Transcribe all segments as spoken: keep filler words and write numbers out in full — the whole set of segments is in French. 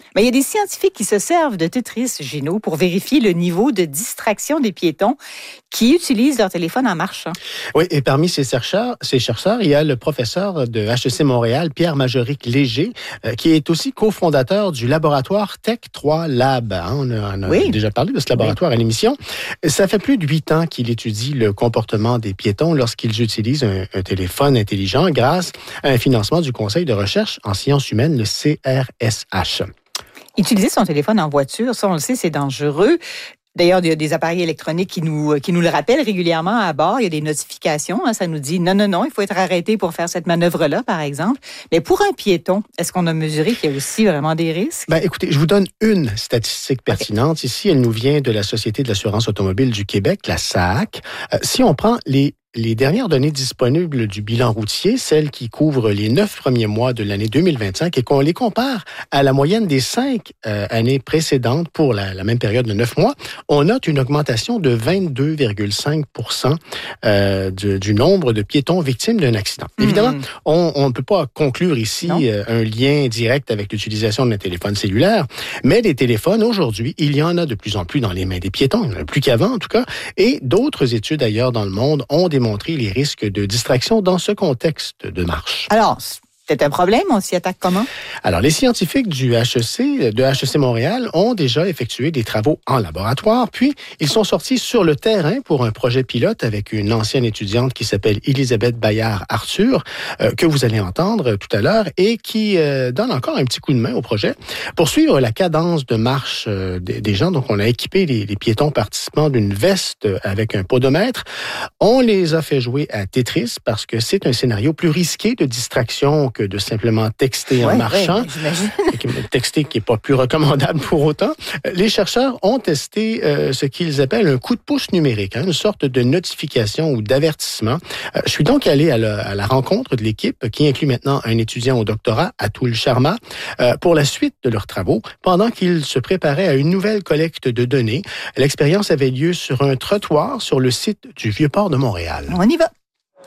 Mais il y a des scientifiques qui se servent de Tetris, Gino, pour vérifier le niveau de distraction des piétons qui utilisent leur téléphone en marchant. Oui, et parmi ces chercheurs, ces chercheurs, il y a le professeur de H E C Montréal, Pierre Majoric-Léger, euh, qui est aussi cofondateur du laboratoire Tech trois Lab. Hein, on a, on a oui. déjà parlé de ce laboratoire oui. à l'émission. Ça fait plus de huit ans qu'il étudie le comportement des piétons lorsqu'ils utilisent un, un téléphone intelligent grâce à un financement du Conseil de recherche en sciences humaines, le C R S H. Utiliser son téléphone en voiture, ça on le sait, c'est dangereux. D'ailleurs, il y a des appareils électroniques qui nous, qui nous le rappellent régulièrement à bord. Il y a des notifications. Hein, ça nous dit non, non, non, il faut être arrêté pour faire cette manœuvre-là, par exemple. Mais pour un piéton, est-ce qu'on a mesuré qu'il y a aussi vraiment des risques? Ben, écoutez, je vous donne une statistique pertinente. Okay. Ici, elle nous vient de la Société de l'assurance automobile du Québec, la S A A C. Euh, si on prend les Les dernières données disponibles du bilan routier, celles qui couvrent les neuf premiers mois de l'année deux mille vingt-cinq, et qu'on les compare à la moyenne des cinq euh, années précédentes pour la, la même période de neuf mois, on note une augmentation de vingt-deux virgule cinq pour cent euh, du, du nombre de piétons victimes d'un accident. Mmh. Évidemment, on ne peut pas conclure ici euh, un lien direct avec l'utilisation d'un téléphone cellulaire, mais les téléphones, aujourd'hui, il y en a de plus en plus dans les mains des piétons, il y en a plus qu'avant en tout cas, et d'autres études ailleurs dans le monde ont démontré démontrer les risques de distraction dans ce contexte de marche. Alors, c'est un problème, on s'y attaque comment? Alors, les scientifiques du H E C, de H E C Montréal, ont déjà effectué des travaux en laboratoire, puis ils sont sortis sur le terrain pour un projet pilote avec une ancienne étudiante qui s'appelle Elisabeth Bayard-Arthur, euh, que vous allez entendre tout à l'heure, et qui euh, donne encore un petit coup de main au projet pour suivre la cadence de marche euh, des, des gens. Donc, on a équipé les, les piétons participants d'une veste avec un podomètre. On les a fait jouer à Tetris parce que c'est un scénario plus risqué de distraction que de simplement texter ouais, en marchant. Ouais, j'imagine. Texter qui n'est pas plus recommandable pour autant. Les chercheurs ont testé euh, ce qu'ils appellent un coup de pouce numérique, hein, une sorte de notification ou d'avertissement. Euh, je suis donc allé à la, à la rencontre de l'équipe qui inclut maintenant un étudiant au doctorat, Atul Sharma, euh, pour la suite de leurs travaux, pendant qu'ils se préparaient à une nouvelle collecte de données. L'expérience avait lieu sur un trottoir sur le site du Vieux-Port de Montréal. On y va.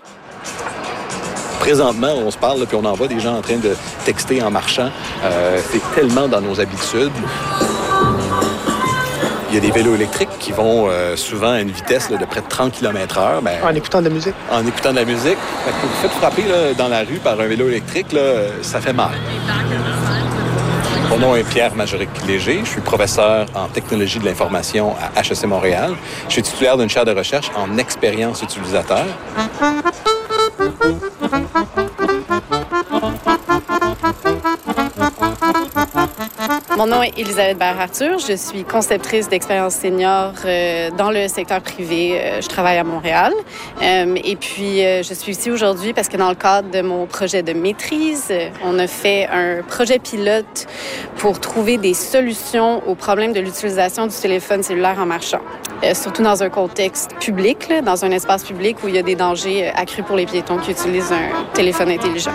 Présentement, on se parle, là, puis on en voit des gens en train de texter en marchant. Euh, c'est tellement dans nos habitudes. Il y a des vélos électriques qui vont euh, souvent à une vitesse là, de près de trente kilomètres heure. Ben, en écoutant de la musique? En écoutant de la musique. Fait que vous faites frapper là, dans la rue par un vélo électrique, là, ça fait mal. Mon nom est Pierre Majoric-Léger. Je suis professeur en technologie de l'information à H E C Montréal. Je suis titulaire d'une chaire de recherche en expérience utilisateur. Mon nom est Elisabeth Bayard-Arthur. Je suis conceptrice d'expérience senior euh, dans le secteur privé. Euh, je travaille à Montréal. Euh, et puis, euh, je suis ici aujourd'hui parce que dans le cadre de mon projet de maîtrise, euh, on a fait un projet pilote pour trouver des solutions aux problèmes de l'utilisation du téléphone cellulaire en marchant. Euh, surtout dans un contexte public, là, dans un espace public où il y a des dangers euh, accrus pour les piétons qui utilisent un téléphone intelligent.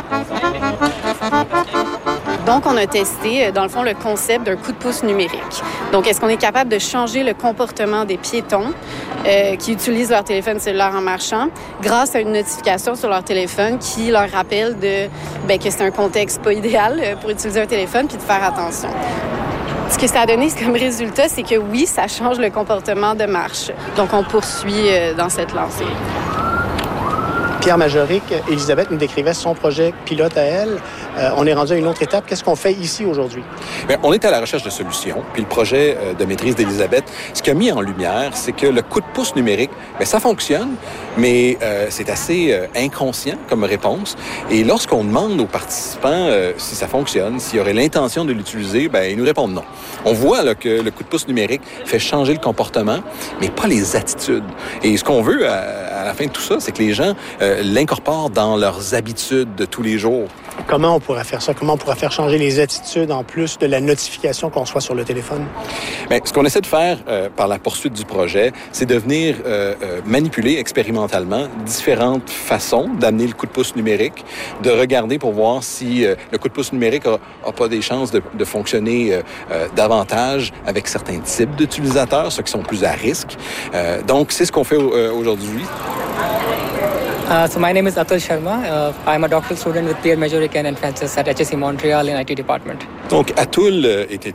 Donc, on a testé, dans le fond, le concept d'un coup de pouce numérique. Donc, est-ce qu'on est capable de changer le comportement des piétons euh, qui utilisent leur téléphone cellulaire en marchant grâce à une notification sur leur téléphone qui leur rappelle de, ben, que c'est un contexte pas idéal pour utiliser un téléphone puis de faire attention. Ce que ça a donné comme résultat, c'est que oui, ça change le comportement de marche. Donc, on poursuit euh, dans cette lancée. Pierre Majoric, Elisabeth nous décrivait son projet pilote à elle. Euh, on est rendu à une autre étape. Qu'est-ce qu'on fait ici aujourd'hui? Bien, on est à la recherche de solutions. Puis le projet de maîtrise d'Elisabeth, ce qu'il a mis en lumière, c'est que le coup de pouce numérique, bien, ça fonctionne, mais euh, c'est assez euh, inconscient comme réponse. Et lorsqu'on demande aux participants euh, si ça fonctionne, s'il y aurait l'intention de l'utiliser, bien, ils nous répondent non. On voit là, que le coup de pouce numérique fait changer le comportement, mais pas les attitudes. Et ce qu'on veut à, à la fin de tout ça, c'est que les gens euh, l'incorporent dans leurs habitudes de tous les jours. Comment on pourrait faire ça? Comment on pourrait faire changer les attitudes en plus de la notification qu'on reçoit sur le téléphone? Bien, ce qu'on essaie de faire euh, par la poursuite du projet, c'est de venir euh, euh, manipuler expérimentalement différentes façons d'amener le coup de pouce numérique, de regarder pour voir si euh, le coup de pouce numérique a, a pas des chances de, de fonctionner euh, euh, davantage avec certains types d'utilisateurs, ceux qui sont plus à risque. Euh, donc, c'est ce qu'on fait euh, aujourd'hui. Uh, so my name is Atul Sharma. Uh, I'm a doctoral student with Pierre Majoric and Francis at H E C Montreal in I T department. Donc, Atul est